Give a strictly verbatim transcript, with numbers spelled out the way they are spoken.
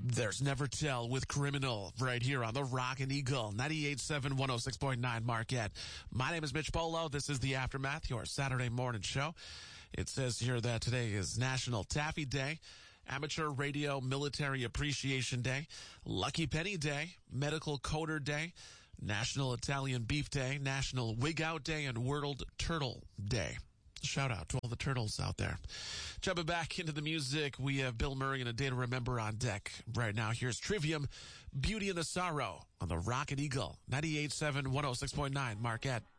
There's Never Tell with Criminal right here on the Rockin' Eagle, ninety-eight point seven, one oh six point nine Marquette. My name is Mitch Polo. This is The Aftermath, your Saturday morning show. It says here that today is National Taffy Day, Amateur Radio Military Appreciation Day, Lucky Penny Day, Medical Coder Day, National Italian Beef Day, National Wig Out Day, and World Turtle Day. Shout out to all the turtles out there. Jumping back into the music, we have Bill Murray and A Day to Remember on deck. Right now, here's Trivium, Beauty and the Sorrow on the Rockin' Eagle, ninety-eight point seven, one oh six point nine Marquette.